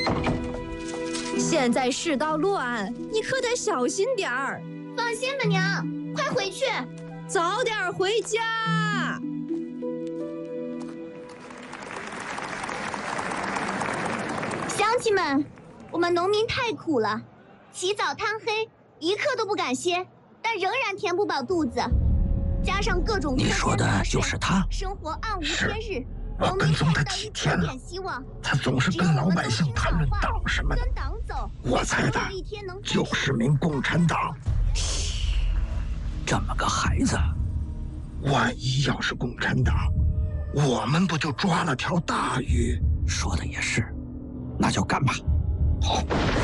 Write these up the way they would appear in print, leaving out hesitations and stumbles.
现在世道乱，你可得小心点儿。 放心吧，娘，快回去， 早点回家。 乡亲们，我们农民太苦了，起早贪黑，一刻都不敢歇，但仍然填不饱肚子。加上各种你说的就是他， 生活暗无天日。 我跟踪他几天了，他总是跟老百姓谈论党什么的。我猜的就是名共产党。 这么个孩子， 万一要是共产党，我们不就抓了条大鱼？ 说的也是，那就干吧。好。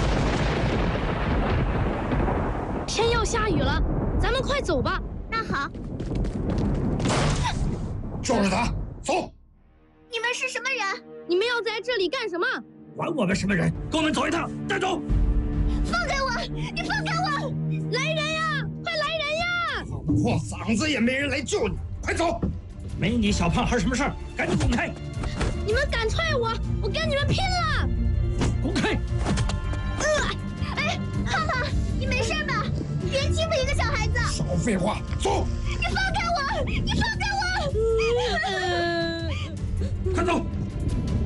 天要下雨了，咱们快走吧。 那好。 就是他，走。 你们是什么人？ 你们要在这里干什么？ 管我们什么人？跟我们走一趟，带走！ 放开我！你放开我！ 来人呀！快来人呀！ 破嗓子也没人来救你，快走！没你小胖孩什么事儿？赶紧滚开！ 你们敢踹我，我跟你们拼了！ 滚开！ 哎，胖胖，你没事吧？别欺负一个小孩子！ 少废话，走！ 你放开我！你放开我！ 快走！